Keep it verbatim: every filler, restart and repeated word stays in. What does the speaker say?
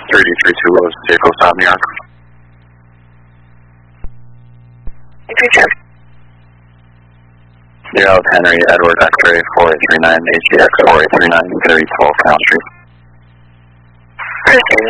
three three two Lewis, vehicle stop New York. three two. Zero Henry Edward X-ray four eight three nine H D X four eight three nine thirty twelve Canal Street. Proceed.